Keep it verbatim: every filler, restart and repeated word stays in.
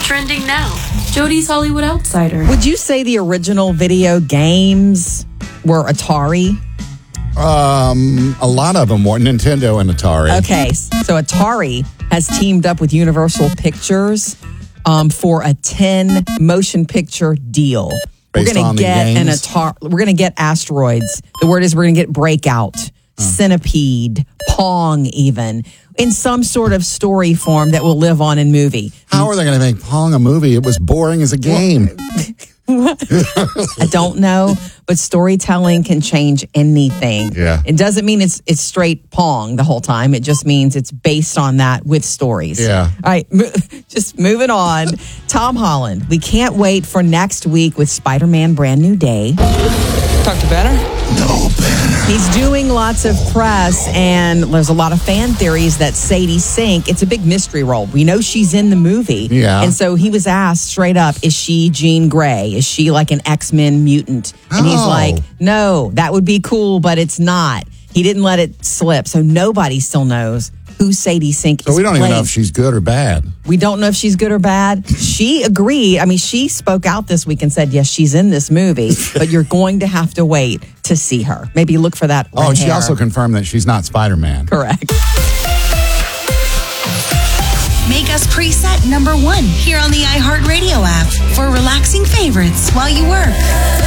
Trending now. Jody's Hollywood Outsider. Would you say the original video games were Atari? Um, a lot of them were Nintendo and Atari. Okay, so Atari has teamed up with Universal Pictures um, for a ten motion picture deal. Based we're going on to the get an games? Atari. We're going to get Asteroids. The word is we're going to get Breakout, Centipede, Pong, even in some sort of story form that will live on in movie. How are they going to make Pong a movie? It was boring as a game. I don't know, but storytelling can change anything. Yeah. It doesn't mean it's it's straight Pong the whole time. It just means it's based on that with stories. Yeah. All right, mo- just moving on. Tom Holland, we can't wait for next week with Spider-Man Brand New Day. Talk to Banner? No, Banner. He's doing lots of press, and there's a lot of fan theories that Sadie Sink, it's a big mystery role. We know she's in the movie. Yeah. And so he was asked straight up, is she Jean Grey? Is she like an X-Men mutant? And he's Oh. like, no, that would be cool, but it's not. He didn't let it slip. So nobody still knows who Sadie Sink So is we don't playing. even know if she's good or bad. We don't know if she's good or bad. She agreed. I mean, she spoke out this week and said, yes, she's in this movie, but you're going to have to wait to see her. Maybe look for that Oh, red and she hair. also confirmed that she's not Spider-Man. Correct. Make us preset number one here on the iHeartRadio app for relaxing favorites while you work.